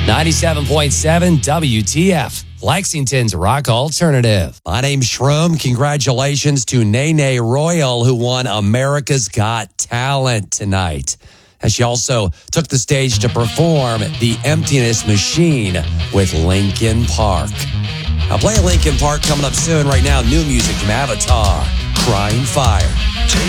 97.7 WTF, Lexington's rock alternative. My name's Shroom. Congratulations to Nene Royal, who won America's Got Talent tonight. And she also took the stage to perform The Emptiness Machine with Linkin Park. I'll play Linkin Park coming up soon. Right now, new music from Avatar, Crying Fire.